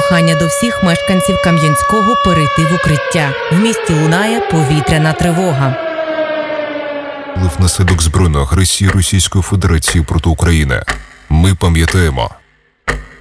Прохання до всіх мешканців Кам'янського перейти в укриття. В місті лунає повітряна тривога. Внаслідок збройної агресії Російської Федерації проти України. Ми пам'ятаємо.